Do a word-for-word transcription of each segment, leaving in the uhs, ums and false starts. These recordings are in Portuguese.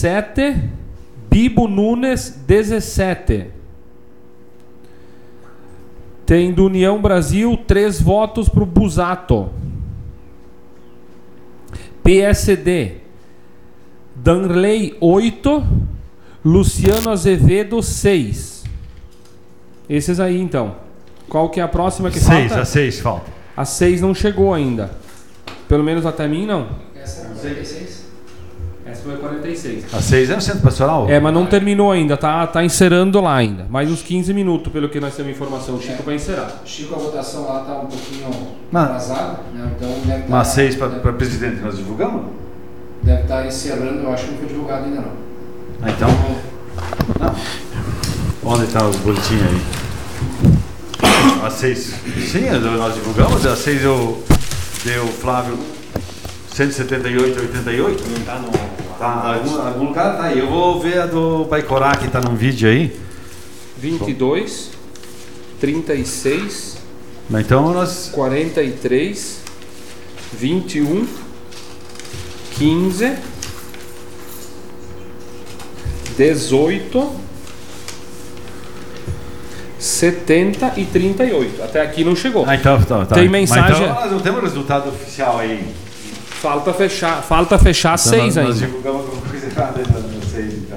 dezessete, Bibo Nunes, dezessete. Tem do União Brasil três votos para o Busato. P S D, Danley, oito. Luciano Azevedo, seis. Esses aí, então. Qual que é a próxima que seis, falta? A seis falta. A seis não chegou ainda. Pelo menos até mim, não. Essa é a quarenta e seis? Essa foi a quarenta e seis. A seis é no Centro Pastoral? É, mas não terminou ainda. Tá, tá encerando lá ainda. Mais uns quinze minutos, pelo que nós temos informação, Chico, para encerrar. Chico, a votação lá tá um pouquinho Mas- atrasada, né? Então deve estar... Mas seis para presidente nós divulgamos? Deve estar encerrando, eu acho que não foi divulgado ainda não. Ah, então. Não. Onde está o boletim aí? A seis. Sim, nós divulgamos. A seis eu dei o Flávio cento e setenta e oito, oitenta e oito. Não tá no. Tá, algum, algum lugar tá aí. Eu vou ver a do Baicorá que tá num vídeo aí. vinte e dois, trinta e seis, Mas então nós. quarenta e três, vinte e um, quinze, dezoito, setenta e trinta e oito. Até aqui não chegou. Ah, então, tá, tá. Tem mensagem- Mas então nós não temos o resultado oficial aí. Falta fechar, falta fechar Então, seis nós, nós ainda. divulgamos alguma coisa errada aí no seis, então.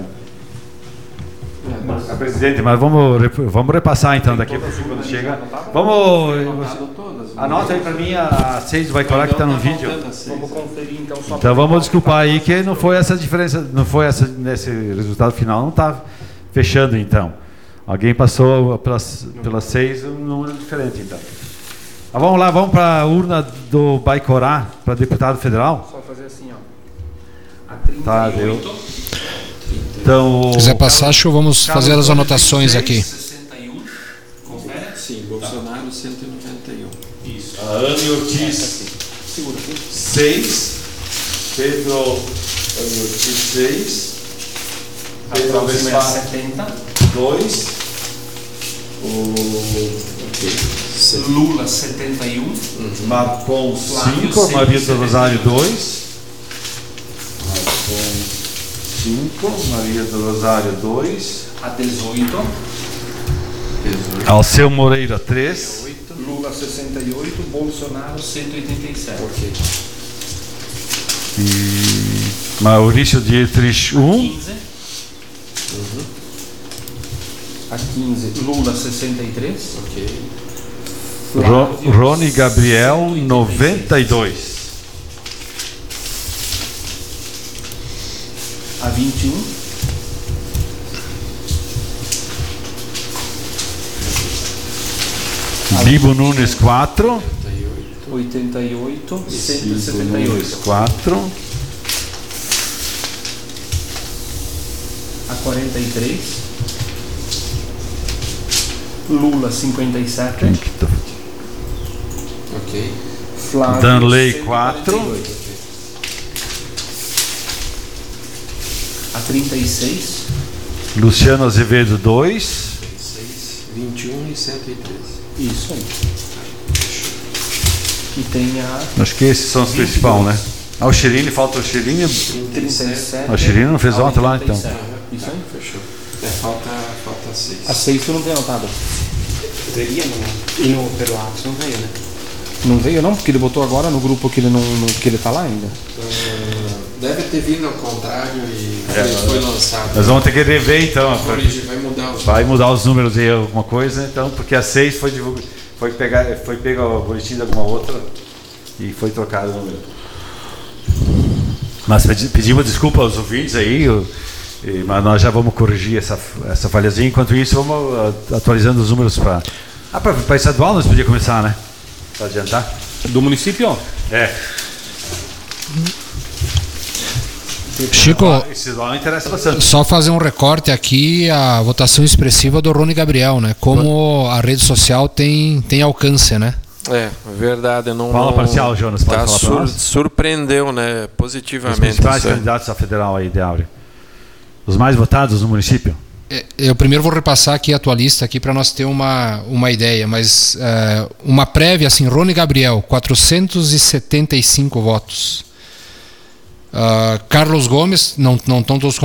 A presidente, mas vamos, rep- vamos repassar então daqui a pouco quando chega. Vamos. Anota aí pra mim a seis do Baicorá que tá no vídeo. Vamos conferir então só. Então vamos desculpar aí que não foi essa diferença, não foi essa nesse resultado final, não tá fechando então. Alguém passou pelas, pelas seis, um número diferente então. Mas vamos lá, vamos para a urna do Baicorá, para deputado federal. Só fazer assim, ó. A trinta e oito. Tá, deu. Então, Se quiser passar, show, vamos fazer as anotações aqui. sessenta e um. Confere? Sim, Bolsonaro cento e noventa e um. Isso. a Anne Ortiz Segura aqui. seis, Pedro Anne Ortiz seis, A Pedro próxima é a Alves setenta. dois, o Lula setenta e um. Marcon Flávio, cinco, Maria do seis, Rosário dois, Marcon cinco, Maria do Rosário dois, A dezoito. Alceu Moreira três, Lula sessenta e oito. Bolsonaro cento e oitenta e sete. Ok. e Maurício Dietrich um, quinze. A quinze. Lula sessenta e três. Ok. Ro- Rony Gabriel noventa e dois, A vinte e um. Bibo Nunes quatro, oitenta e oito. cento e Bibo setenta e Nunes oito. quatro, A quarenta e três. Lula cinquenta e sete. Ok. Flávio Danley cento e quarenta e quatro, oito. A trinta e seis. Luciano Azevedo dois, seis, vinte e um e cento e treze. Isso aí. E tem a acho que esses são os principais, né? Ah, o Chirini, falta o Chirini. trinta e sete. O Chirini não fez a ontem lá, então. oitenta e sete. Isso aí. Fechou. É, falta, falta seis. A seis tu não tem anotado. Teria, não. E no pelo Atos não veio, né? Não veio não, porque ele botou agora no grupo que ele não, não- que ele tá lá ainda. Ah, deve ter vindo ao contrário e É, foi, foi lançado. Nós vamos ter que rever então. Corrigir, vai mudar os Vai mudar os números aí, alguma coisa, então, porque a seis foi divulgado, foi pegar, foi pegar o boletim de alguma outra e foi trocado o número. Mas pedi- pedimos desculpa aos ouvintes aí, o- e- mas nós já vamos corrigir essa, essa falhazinha. Enquanto isso, vamos ah, atualizando os números para. Ah, para estadual nós podíamos começar, né? Para adiantar. Do município, ó. É. Chico, Esse estadual interessa bastante. só fazer um recorte aqui, a votação expressiva do Rony Gabriel, né? Como a rede social tem, tem alcance, né? É, verdade. Não, Fala não, parcial, Jonas, pode tá falar pra sur- nós? surpreendeu, né? Os Positivamente. principais isso aí. candidatos à federal aí de Áurea. Os mais votados no município? É, Eu primeiro vou repassar aqui a tua lista aqui para nós ter uma, uma ideia, mas é, uma prévia assim, Rony Gabriel, quatrocentos e setenta e cinco votos. Ah, Carlos Gomes, não não estão todos